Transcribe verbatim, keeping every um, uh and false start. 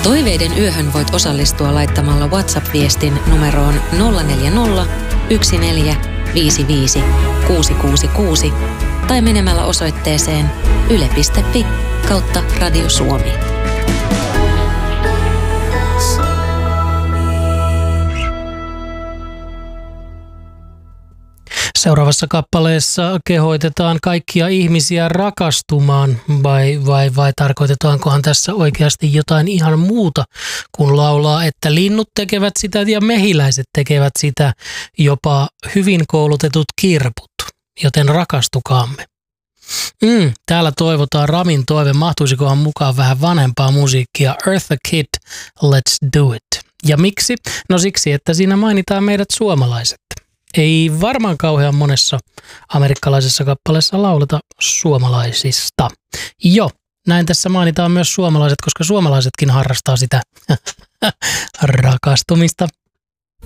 Toiveiden yöhön voit osallistua laittamalla WhatsApp-viestin numeroon nolla neljä nolla, yksi neljä, viisi viisi, kuusi kuusi kuusi tai menemällä osoitteeseen yle piste fi kautta Radio Suomi. Seuraavassa kappaleessa kehoitetaan kaikkia ihmisiä rakastumaan, vai, vai, vai tarkoitetaankohan tässä oikeasti jotain ihan muuta, kun laulaa, että linnut tekevät sitä ja mehiläiset tekevät sitä, jopa hyvin koulutetut kirput, joten rakastukaamme. Mm, täällä toivotaan Ramin toive, mahtuisikohan mukaan vähän vanhempaa musiikkia, Eartha Kitt, Let's Do It. Ja miksi? No siksi, että siinä mainitaan meidät suomalaiset. Ei varmaan kauhean monessa amerikkalaisessa kappaleessa lauleta suomalaisista. Jo, näin tässä mainitaan myös suomalaiset, koska suomalaisetkin harrastaa sitä rakastumista.